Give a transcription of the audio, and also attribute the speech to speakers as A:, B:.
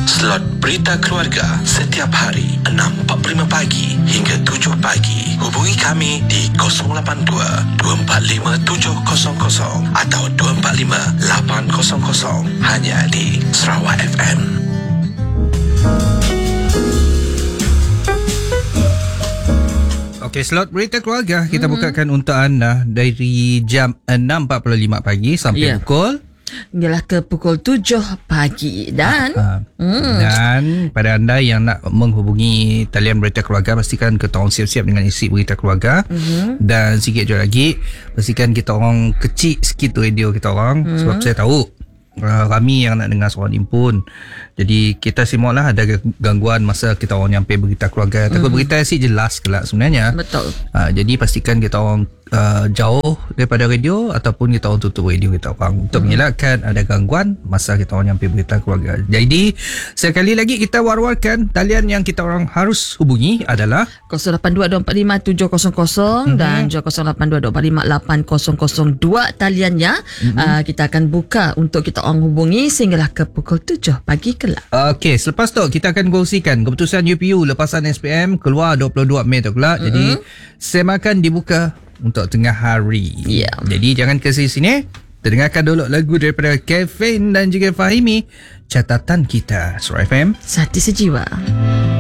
A: Slot Berita Keluarga setiap hari 6.45 pagi hingga 7 pagi. Hubungi kami di 082-245-700 atau 245-800 hanya di Sarawak FM.
B: Okey, slot Berita Keluarga kita bukakan untuk anda dari jam 6.45 pagi sampai pukul
C: Ialah ke pukul 7 pagi. Dan
B: dan pada anda yang nak menghubungi talian Berita Keluarga, pastikan kita orang siap-siap dengan isi Berita Keluarga. Dan sikit je lagi, pastikan kita orang kecil sikit radio kita orang, sebab saya tahu ramai yang nak dengar suara ni pun. Jadi kita simaklah ada gangguan masa kita orang nyampe Berita Keluarga. Takut berita si jelas kelak sebenarnya.
C: betul.
B: Jadi pastikan kita orang jauh daripada radio ataupun kita orang tutup radio kita orang untuk mengelakkan ada gangguan masa kita orang nyampe Berita Keluarga. Jadi sekali lagi kita war-warkan talian yang kita orang harus hubungi adalah
C: 082-245-700 dan juga 082-245-800 taliannya. Kita akan buka untuk kita orang hubungi sehinggalah ke pukul 7 pagi kelak.
B: Okey, selepas tu kita akan kongsikan keputusan UPU lepasan SPM keluar 22 Mei tu kelak. Jadi semakan dibuka untuk tengah hari. Jadi jangan ke sini. Dengarkan dulu lagu daripada Kevin dan juga Fahimi, Catatan Kita, Suara FM
C: Sati Sejiwa.